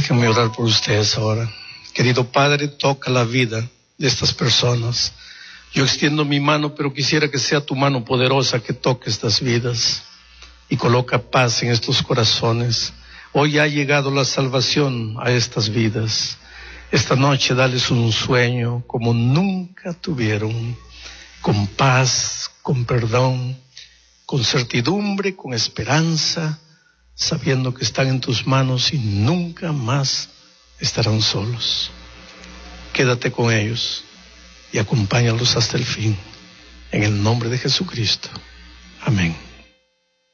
Déjenme orar por ustedes ahora. Querido Padre, toca la vida de estas personas. Yo extiendo mi mano, pero quisiera que sea tu mano poderosa que toque estas vidas y coloca paz en estos corazones. Hoy ha llegado la salvación a estas vidas. Esta noche dales un sueño como nunca tuvieron, con paz, con perdón, con certidumbre, con esperanza, sabiendo que están en tus manos y nunca más estarán solos. Quédate con ellos y acompáñalos hasta el fin. En el nombre de Jesucristo. Amén.